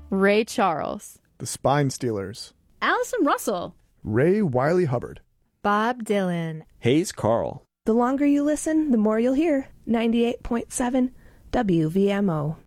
Ray Charles, The Spine Stealers, Allison Russell, Ray Wiley Hubbard, Bob Dylan, Hayes Carl. The longer you listen, the more you'll hear. 98.7 WVMO.